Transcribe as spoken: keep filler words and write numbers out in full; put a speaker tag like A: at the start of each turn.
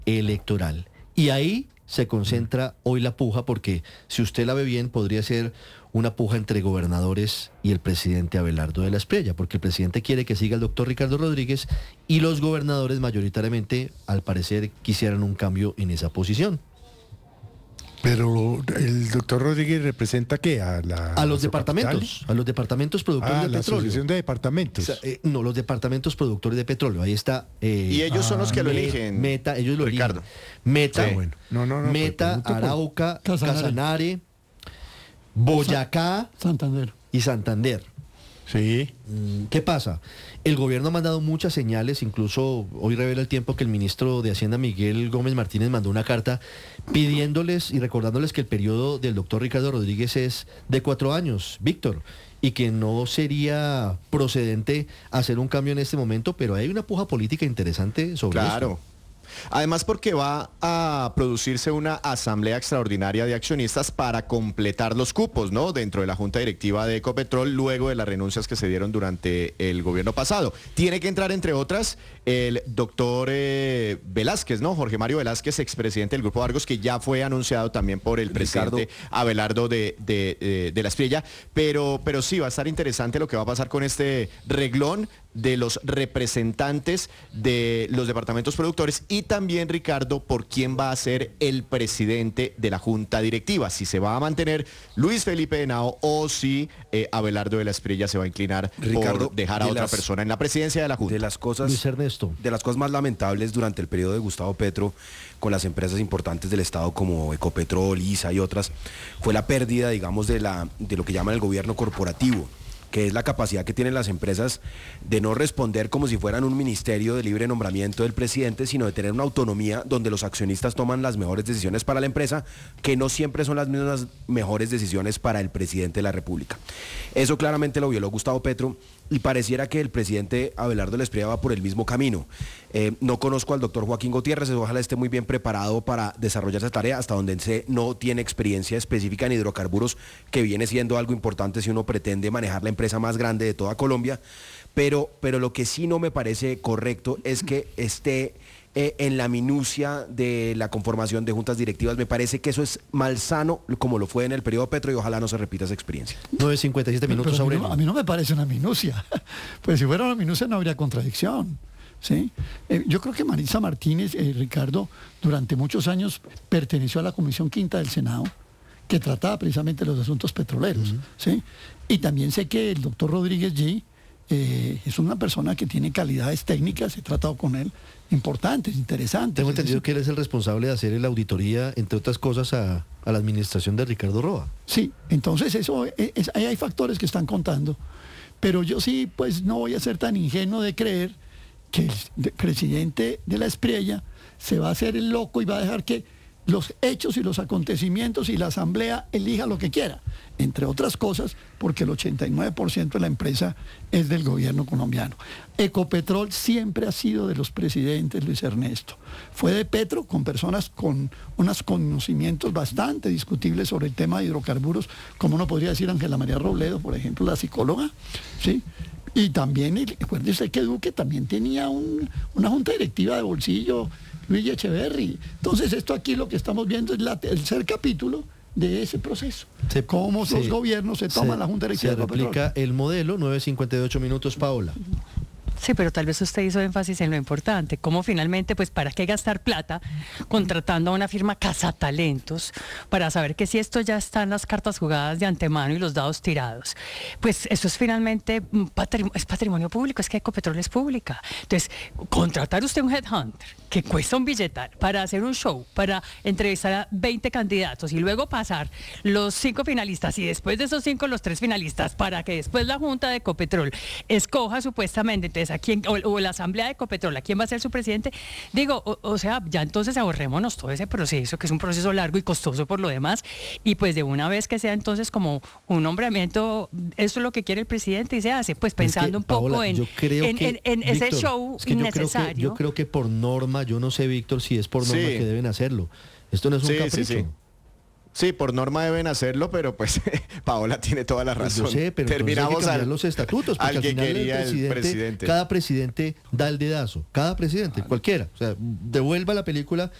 A: electoral. Y ahí se concentra hoy la puja, porque si usted la ve bien, podría ser una puja entre gobernadores y el presidente Abelardo de la Espriella, porque el presidente quiere que siga el doctor Ricardo Rodríguez y los gobernadores mayoritariamente, al parecer, quisieran un cambio en esa posición.
B: Pero el doctor Rodríguez representa ¿qué? A, la,
A: a los departamentos, a los departamentos productores
B: ah,
A: de
B: la
A: petróleo.
B: Asociación de Departamentos.
A: O sea, eh, no, los departamentos productores de petróleo. Ahí está. Eh,
C: y ellos ah, son los que lo eligen.
A: Meta, ellos lo
C: Ricardo.
A: eligen. Meta,
B: sí. bueno. no, no, no,
A: Meta, Arauca, Casanare, Casanare Boyacá,
D: Santander
A: y Santander.
B: Sí.
A: ¿Qué pasa? El gobierno ha mandado muchas señales, incluso hoy revela El Tiempo que el ministro de Hacienda, Miguel Gómez Martínez, mandó una carta pidiéndoles y recordándoles que el periodo del doctor Ricardo Rodríguez es de cuatro años, Víctor, y que no sería procedente hacer un cambio en este momento, pero hay una puja política interesante sobre eso.
C: Claro. Además, porque va a producirse una asamblea extraordinaria de accionistas para completar los cupos, ¿no?, dentro de la junta directiva de Ecopetrol, luego de las renuncias que se dieron durante el gobierno pasado. Tiene que entrar, entre otras, el doctor eh, Velázquez, ¿no?, Jorge Mario Velázquez, expresidente del Grupo Argos, que ya fue anunciado también por el Ricardo. presidente Abelardo de, de, de, de la Espriella. Pero, pero sí, va a estar interesante lo que va a pasar con este reglón de los representantes de los departamentos productores y también, Ricardo, por quién va a ser el presidente de la junta directiva, si se va a mantener Luis Felipe Henao o si eh, Abelardo de la Espriella se va a inclinar, Ricardo, por dejar a otra las, persona en la presidencia de la junta.
E: De las cosas,
A: Luis Ernesto.
E: De las cosas más lamentables durante el periodo de Gustavo Petro con las empresas importantes del Estado como Ecopetrol, I S A y otras, fue la pérdida, digamos, de, la, de lo que llaman el gobierno corporativo, que es la capacidad que tienen las empresas de no responder como si fueran un ministerio de libre nombramiento del presidente, sino de tener una autonomía donde los accionistas toman las mejores decisiones para la empresa, que no siempre son las mismas mejores decisiones para el presidente de la República. Eso claramente lo violó Gustavo Petro y pareciera que el presidente Abelardo de la Espriella va por el mismo camino. Eh, no conozco al doctor Joaquín Gutiérrez, ojalá esté muy bien preparado para desarrollar esa tarea, hasta donde sé no tiene experiencia específica en hidrocarburos, que viene siendo algo importante si uno pretende manejar la empresa más grande de toda Colombia, pero, pero lo que sí no me parece correcto es que esté eh, en la minucia de la conformación de juntas directivas. Me parece que eso es malsano, como lo fue en el periodo Petro, y ojalá no se repita esa experiencia.
A: nueve cincuenta y siete minutos,
D: pero, pero a, mí
A: no,
D: no, a mí no me parece una minucia. Pues si fuera una minucia no habría contradicción. ¿Sí? Eh, yo creo que Maritza Martínez, eh, Ricardo, durante muchos años perteneció a la Comisión Quinta del Senado, que trataba precisamente los asuntos petroleros. Uh-huh. ¿Sí? Y también sé que el doctor Rodríguez G. Eh, es una persona que tiene calidades técnicas, he tratado con él, importantes, interesantes.
A: Tengo entendido es, que él es el responsable de hacer la auditoría, entre otras cosas, a, a la administración de Ricardo Roa.
D: Sí, entonces eso es, es, ahí hay factores que están contando, pero yo sí, pues no voy a ser tan ingenuo de creer que el presidente de la Espriella se va a hacer el loco y va a dejar que los hechos y los acontecimientos y la asamblea elija lo que quiera, entre otras cosas porque el ochenta y nueve por ciento de la empresa es del gobierno colombiano. Ecopetrol siempre ha sido de los presidentes, Luis Ernesto. Fue de Petro, con personas con unos conocimientos bastante discutibles sobre el tema de hidrocarburos, como uno podría decir Ángela María Robledo, por ejemplo, la psicóloga, ¿sí? Y también, acuérdese que Duque también tenía un, una junta directiva de bolsillo, Luis Echeverry. Entonces esto aquí lo que estamos viendo es la, el tercer capítulo de ese proceso. Se, Cómo los gobiernos se toman se, la junta directiva.
A: Se replica el modelo. Nueve cincuenta y ocho minutos, Paola.
F: Sí, pero tal vez usted hizo énfasis en lo importante, cómo finalmente, pues, ¿para qué gastar plata contratando a una firma cazatalentos para saber que si esto ya están las cartas jugadas de antemano y los dados tirados? Pues eso es finalmente patrimonio, es patrimonio público, es que Ecopetrol es pública. Entonces, contratar usted un headhunter que cuesta un billetal para hacer un show, para entrevistar a veinte candidatos y luego pasar los cinco finalistas y después de esos cinco los tres finalistas para que después la Junta de Ecopetrol escoja supuestamente, entonces, a quién, o, o la Asamblea de Ecopetrol, a quién va a ser su presidente. Digo, o, o sea, ya entonces ahorrémonos todo ese proceso, que es un proceso largo y costoso por lo demás, y pues de una vez que sea entonces como un nombramiento, eso es lo que quiere el presidente y se hace, pues pensando es que, un poco Paola, en, en, que, en, en Víctor, ese show
A: es que
F: innecesario.
A: Yo creo que, yo creo que por norma, yo no sé, Víctor, si es por norma sí. que deben hacerlo. Esto no es un sí, capricho. Sí, sí.
C: Sí, por norma deben hacerlo, pero pues Paola tiene toda la
A: Pues
C: razón.
A: yo sé, pero
C: Terminamos
A: hay que cambiar
C: al,
A: los estatutos, porque
C: al
A: al
C: que
A: final el
C: quería el
A: presidente,
C: presidente.
A: cada presidente da el dedazo, cada presidente, cualquiera. O sea, devuelva la película